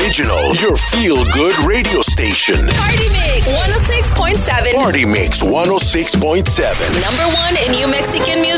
Original, your feel-good radio station. Party Mix 106.7. Party Mix 106.7. Number one in New Mexican music.